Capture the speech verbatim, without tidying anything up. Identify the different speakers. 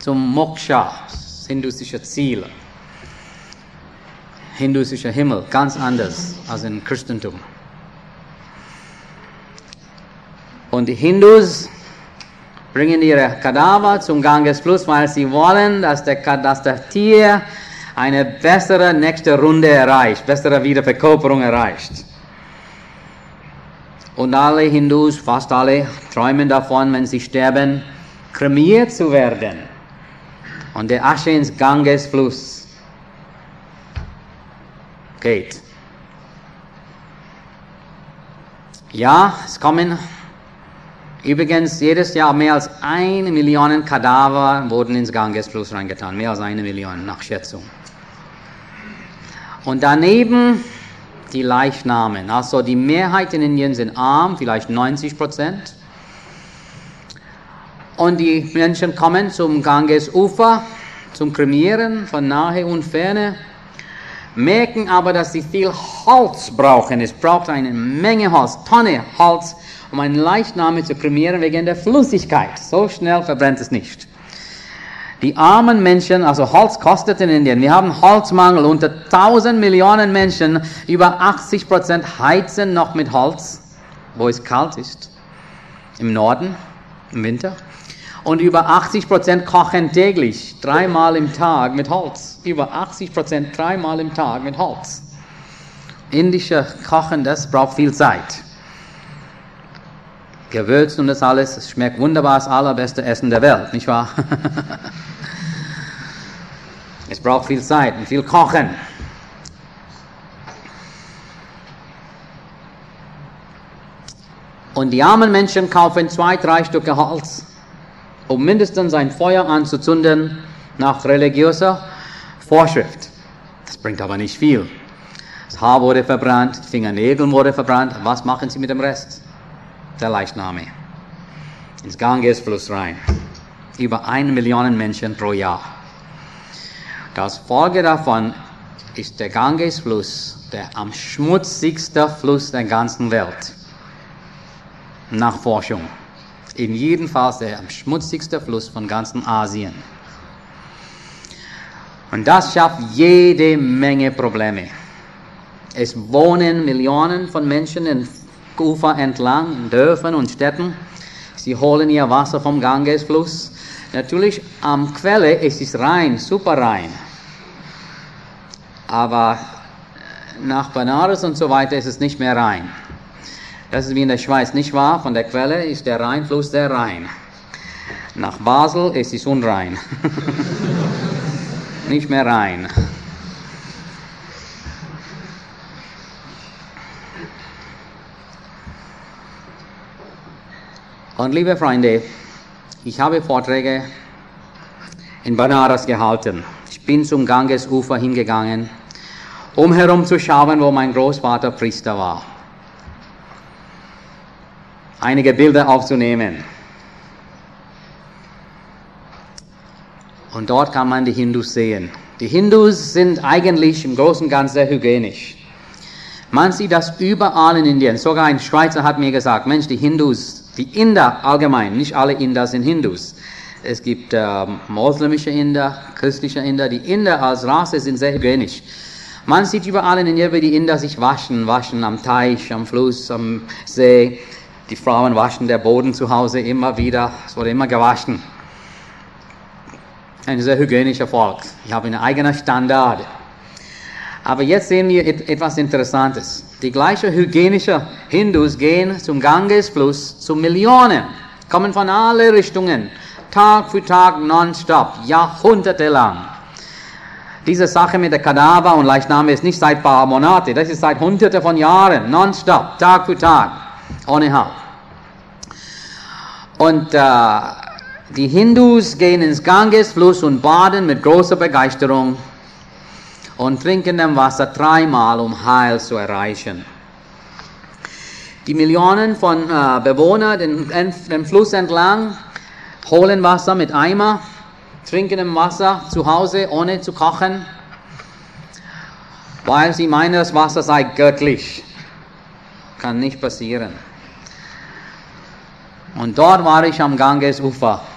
Speaker 1: zum Moksha, das hinduische Ziel. Hinduischer Himmel, ganz anders als im Christentum. Und die Hindus bringen ihre Kadaver zum Gangesfluss, weil sie wollen, dass der, dass der Tier eine bessere nächste Runde erreicht, bessere Wiederverkörperung erreicht. Und alle Hindus, fast alle, träumen davon, wenn sie sterben, kremiert zu werden. Und der Asche ins Gangesfluss geht. Ja, es kommen übrigens jedes Jahr mehr als eine Million Kadaver wurden ins Gangesfluss reingetan. Mehr als eine Million nach Schätzung. Und daneben die Leichnamen. Also die Mehrheit in Indien sind arm, vielleicht neunzig Prozent. Und die Menschen kommen zum Gangesufer, zum Kremieren von nahe und ferne, merken aber, dass sie viel Holz brauchen. Es braucht eine Menge Holz, Tonne Holz, um einen Leichnam zu kremieren wegen der Flüssigkeit. So schnell verbrennt es nicht. Die armen Menschen, also Holz kostet in Indien, wir haben Holzmangel, unter tausend Millionen Menschen, über achtzig Prozent heizen noch mit Holz, wo es kalt ist, im Norden, im Winter. Und über achtzig Prozent kochen täglich, dreimal im Tag mit Holz. Über achtzig Prozent dreimal im Tag mit Holz. Indische Kochen, das braucht viel Zeit. Gewürzt und das alles, es schmeckt wunderbar, das allerbeste Essen der Welt, nicht wahr? Es braucht viel Zeit und viel Kochen. Und die armen Menschen kaufen zwei, drei Stücke Holz, um mindestens ein Feuer anzuzünden nach religiöser Vorschrift. Das bringt aber nicht viel. Das Haar wurde verbrannt, die Fingernägel wurde verbrannt. Was machen sie mit dem Rest? Der Leichname. Ins Gangesfluss rein. Über eine Million Menschen pro Jahr. Das Folge davon ist der Gangesfluss der am schmutzigste Fluss der ganzen Welt. Nach Forschung. In jedem Fall der am schmutzigste Fluss von ganzen Asien. Und das schafft jede Menge Probleme. Es wohnen Millionen von Menschen im Ufer entlang, in Dörfern und Städten. Sie holen ihr Wasser vom Gangesfluss. Natürlich am Quelle ist es rein, super rein. Aber nach Benares und so weiter ist es nicht mehr rein. Das ist wie in der Schweiz, nicht wahr? Von der Quelle ist der Rheinfluss der Rhein. Nach Basel ist es unrein. Nicht mehr rein. Und liebe Freunde, ich habe Vorträge in Banaras gehalten. Ich bin zum Gangesufer hingegangen, um herumzuschauen, wo mein Großvater Priester war. Einige Bilder aufzunehmen. Und dort kann man die Hindus sehen. Die Hindus sind eigentlich im Großen und Ganzen sehr hygienisch. Man sieht das überall in Indien. Sogar ein Schweizer hat mir gesagt, Mensch, die Hindus, die Inder allgemein, nicht alle Inder sind Hindus. Es gibt äh, muslimische Inder, christliche Inder. Die Inder als Rasse sind sehr hygienisch. Man sieht überall in Indien, wie die Inder sich waschen, waschen am Teich, am Fluss, am See. Die Frauen waschen der Boden zu Hause immer wieder. Es wurde immer gewaschen. Ein sehr hygienischer Volk. Ich habe einen eigenen Standard. Aber jetzt sehen wir etwas Interessantes. Die gleichen hygienischen Hindus gehen zum Gangesfluss zu Millionen, kommen von allen Richtungen, Tag für Tag, nonstop, jahrhundertelang. Diese Sache mit der Kadaver und Leichname ist nicht seit ein paar Monaten, das ist seit Hunderten von Jahren, nonstop, Tag für Tag, ohne Halt. Und äh, die Hindus gehen ins Gangesfluss und baden mit großer Begeisterung und trinken dem Wasser dreimal, um Heil zu erreichen. Die Millionen von äh, Bewohnern den, den Fluss entlang holen Wasser mit Eimer, trinken dem Wasser zu Hause, ohne zu kochen, weil sie meinen, das Wasser sei göttlich. Kann nicht passieren. Und dort war ich am Gangesufer.